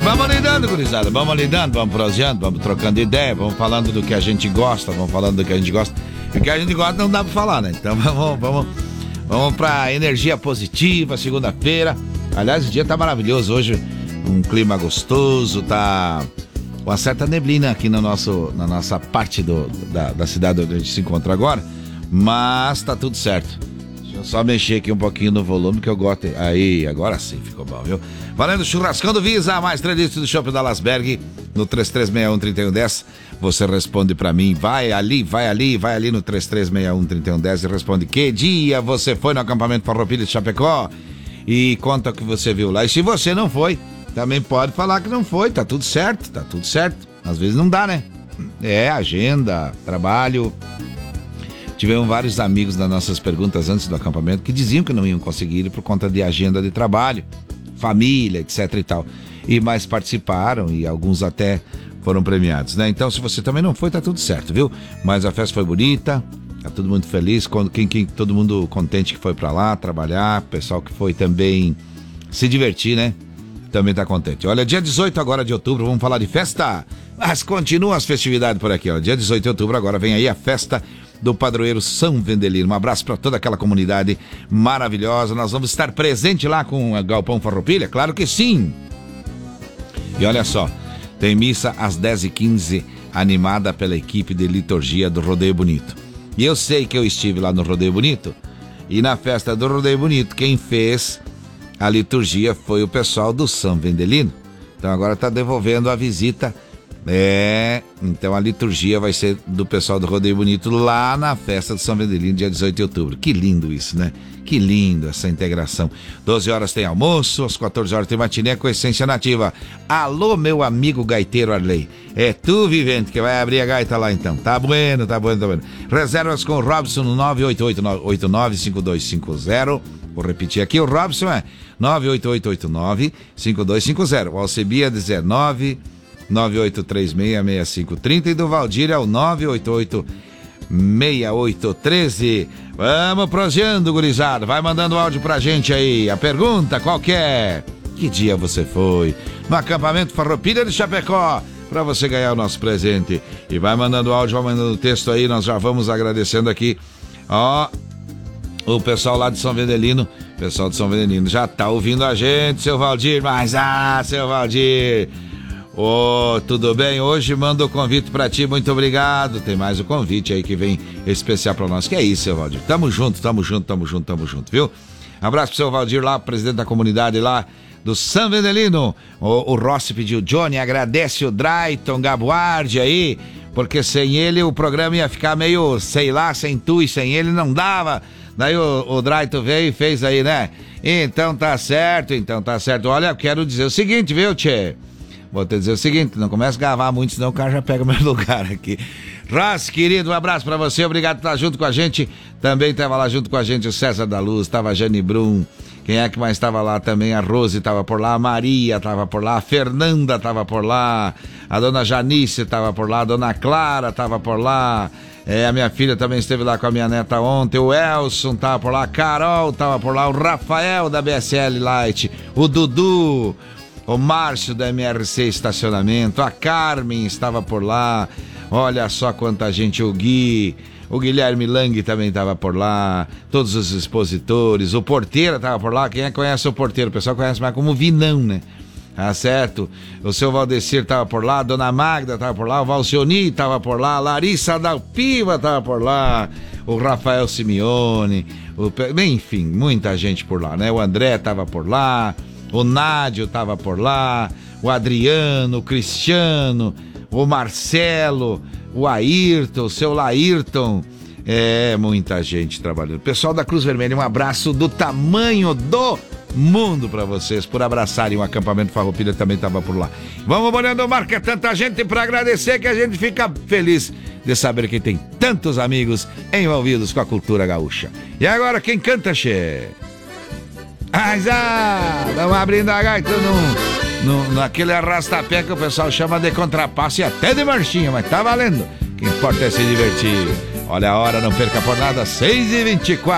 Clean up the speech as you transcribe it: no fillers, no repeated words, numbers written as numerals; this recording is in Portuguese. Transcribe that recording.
Vamos lidando, gurizada, vamos lidando, vamos proseando, vamos trocando ideia, vamos falando do que a gente gosta, vamos falando do que a gente gosta. E o que a gente gosta não dá pra falar, né? Então vamos pra energia positiva, segunda-feira. Aliás, o dia tá maravilhoso hoje, um clima gostoso, tá uma certa neblina aqui na nossa parte da cidade onde a gente se encontra agora, mas tá tudo certo. Deixa eu só mexer aqui um pouquinho no volume que eu gosto. Aí, agora sim ficou bom, viu? Valendo churrascão do Visa, mais 3 litros do Shopping Dallasberg, no 3361-3110. Você responde pra mim, vai ali no 3361-3110 e responde que dia você foi no acampamento Farroupilha de Chapecó e conta o que você viu lá. E se você não foi, também pode falar que não foi, tá tudo certo. Às vezes não dá, né? É, agenda, trabalho. Tivemos vários amigos nas nossas perguntas antes do acampamento que diziam que não iam conseguir ir por conta de agenda de trabalho, família, etc e tal. Mas participaram e alguns até foram premiados, né? Então, se você também não foi, tá tudo certo, viu? Mas a festa foi bonita, tá todo mundo feliz, todo mundo contente que foi pra lá trabalhar, pessoal que foi também se divertir, né? Também tá contente. Olha, dia 18 agora de outubro, vamos falar de festa, mas continuam as festividades por aqui, ó. Dia 18 de outubro agora vem aí a festa do padroeiro São Vendelino. Um abraço para toda aquela comunidade maravilhosa. Nós vamos estar presente lá com a Galpão Farroupilha, claro que sim. E olha só, tem missa às 10h15, animada pela equipe de liturgia do Rodeio Bonito. E eu sei que eu estive lá no Rodeio Bonito, e na festa do Rodeio Bonito, quem fez a liturgia foi o pessoal do São Vendelino. Então agora está devolvendo a visita. Então a liturgia vai ser do pessoal do Rodeio Bonito lá na festa do São Vendelino, dia 18 de outubro. Que lindo isso, né? Que lindo essa integração. 12 horas tem almoço, às 14 horas tem matiné com essência nativa. Alô, meu amigo gaiteiro Arley. É tu, Vivente, que vai abrir a gaita lá então. Tá bueno. Reservas com o Robson no 988895250. Vou repetir aqui, o Robson é 988895250. O Alcebiades é 98366530 e do Valdir é o 9886813. Vamos proseando, gurizada. Vai mandando áudio pra gente aí. A pergunta qual que é? Que dia você foi no acampamento Farroupilha de Chapecó pra você ganhar o nosso presente? E vai mandando áudio, vai mandando texto aí. Nós já vamos agradecendo aqui, ó, o pessoal lá de São Vendelino. O pessoal de São Vendelino já tá ouvindo a gente, seu Valdir. Mas, seu Valdir, tudo bem? Hoje mando o convite pra ti, muito obrigado. Tem mais o convite aí que vem especial pra nós. Que é isso, seu Valdir? Tamo junto, viu? Abraço pro seu Valdir lá, presidente da comunidade lá do São Vendelino. O Rossi pediu, Johnny, agradece o Drayton Gabuardi aí, porque sem ele o programa ia ficar meio, sei lá, sem tu e sem ele não dava. Daí o Drayton veio e fez aí, né? Então tá certo. Olha, eu quero dizer o seguinte, viu, tchê? Vou te dizer o seguinte, não começa a gravar muito, senão o cara já pega o meu lugar aqui. Ross, querido, um abraço pra você, obrigado por estar junto com a gente. Também estava lá junto com a gente o César da Luz, estava a Jane Brum. Quem é que mais estava lá também? A Rose estava por lá, a Maria estava por lá, a Fernanda estava por lá, a dona Janice estava por lá, a dona Clara estava por lá. A minha filha também esteve lá com a minha neta ontem, o Elson estava por lá, a Carol estava por lá, o Rafael da BSL Light, o Dudu, o Márcio da MRC Estacionamento, a Carmen estava por lá, olha só quanta gente, o Guilherme Lang também estava por lá, todos os expositores, o Porteira estava por lá. Quem é que conhece o Porteiro? O pessoal conhece mais como Vinão, né? Tá certo? O seu Valdecir estava por lá, a dona Magda estava por lá, o Valcioni estava por lá, a Larissa Dalpiva estava por lá, o Rafael Simeone, enfim, muita gente por lá, né? O André estava por lá, o Nádio estava por lá, o Adriano, o Cristiano, o Marcelo, o Ayrton, o seu Laírton. Muita gente trabalhando. Pessoal da Cruz Vermelha, um abraço do tamanho do mundo pra vocês, por abraçarem o acampamento Farroupilha, também estava por lá. Vamos olhando o marca, tanta gente pra agradecer que a gente fica feliz de saber que tem tantos amigos envolvidos com a cultura gaúcha. E agora quem canta, che? Vamos abrindo a gaita naquele arrastapé que o pessoal chama de contrapasso e até de marchinha, mas tá valendo. O que importa é se divertir. Olha a hora, não perca por nada, 6h24.